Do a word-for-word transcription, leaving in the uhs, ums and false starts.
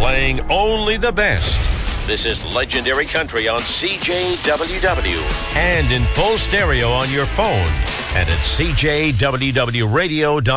playing only the best. This is Legendary Country on C J W W and in full stereo on your phone and at C J W W radio dot com.